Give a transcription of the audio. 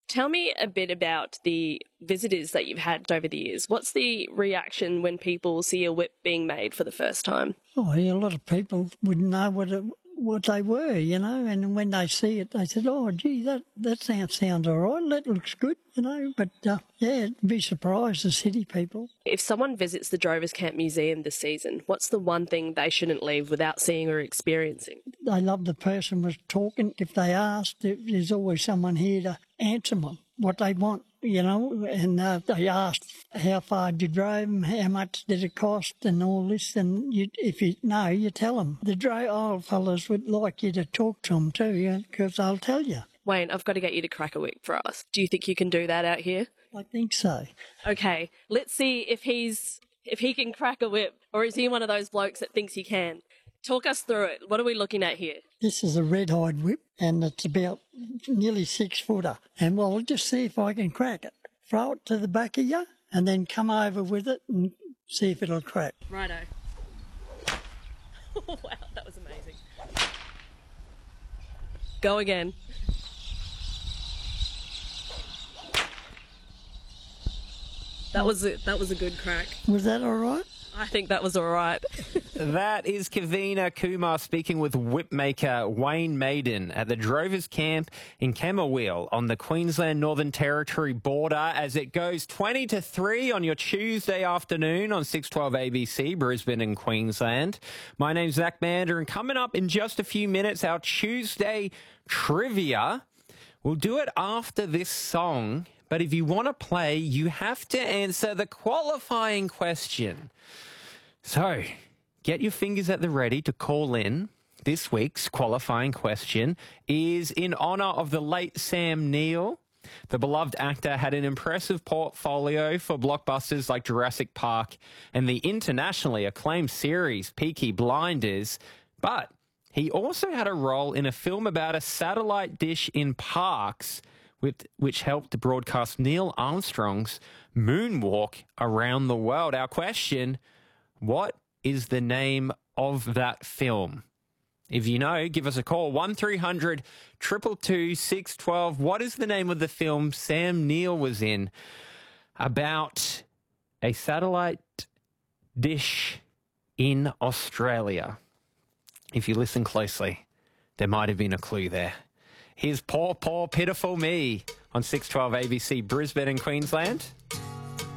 Tell me a bit about the visitors that you've had over the years. What's the reaction when people see a whip being made for the first time? Oh, yeah, a lot of people wouldn't know what they were, and when they see it, they said, oh, gee, that sounds all right, that looks good, but, be surprised, the city people. If someone visits the Drovers Camp Museum this season, what's the one thing they shouldn't leave without seeing or experiencing? They love the person was talking. If they asked, there's always someone here to answer them what they want, and they asked how far did you drove them, how much did it cost and all this, and if you know, you tell them. The old fellas would like you to talk to them too, because they'll tell you. Wayne, I've got to get you to crack a whip for us. Do you think you can do that out here? I think so. Okay, let's see if he can crack a whip, or is he one of those blokes that thinks he can? Talk us through it. What are we looking at here? This is a red-hide whip, and it's about nearly 6 footer. And I'll just see if I can crack it. Throw it to the back of you, and then come over with it and see if it'll crack. Righto. Wow, that was amazing. Go again. That was a good crack. Was that all right? I think that was all right. That is Kavina Kumar speaking with whipmaker Wayne Maiden at the Drovers Camp in Camberwell on the Queensland Northern Territory border as it goes 20-3 on your Tuesday afternoon on 612 ABC, Brisbane and Queensland. My name's Zach Mander, and coming up in just a few minutes, our Tuesday trivia. We'll do it after this song, but if you want to play, you have to answer the qualifying question. So, get your fingers at the ready to call in. This week's qualifying question is in honour of the late Sam Neill. The beloved actor had an impressive portfolio for blockbusters like Jurassic Park and the internationally acclaimed series Peaky Blinders, but he also had a role in a film about a satellite dish in Parkes, which helped to broadcast Neil Armstrong's moonwalk around the world. Our question: what is the name of that film? If you know, give us a call, 1300 222 612. What is the name of the film Sam Neill was in about a satellite dish in Australia? If you listen closely, there might have been a clue there. Here's Poor, Poor, Pitiful Me on 612 ABC, Brisbane and Queensland.